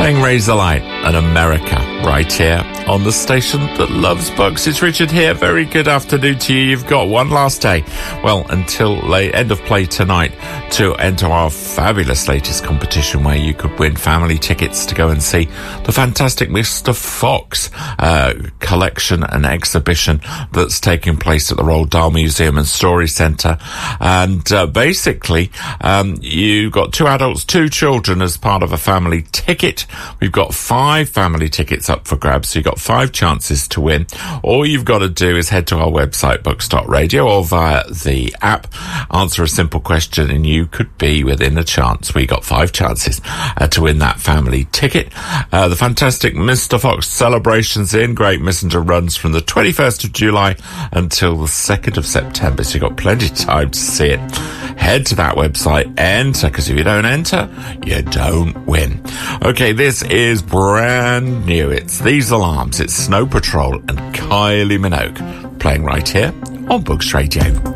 Playing Razorlight and America right here on the station that loves books. It's Richard here. Very good afternoon to you. You've got one last day, well, until end of play tonight, to enter our fabulous latest competition where you could win family tickets to go and see the fantastic Mr. Fox collection and exhibition that's taking place at the Roald Dahl Museum and Story Centre. And basically, you've got 2 adults, 2 children as part of a family ticket. We've got 5 family tickets up for grabs, so you've got 5 chances to win. All you've got to do is head to our website, books.radio, or via the app, answer a simple question, and you could be within a chance. We got 5 chances to win that family ticket. The fantastic Mr. Fox celebrations in Great Messenger runs from the 21st of July until the 2nd of September, so you've got plenty of time to see it. Head to that website, enter, because if you don't enter, you don't win. Okay, this is brand new. It's These Alarms, it's Snow Patrol and Kylie Minogue, playing right here on Books Radio.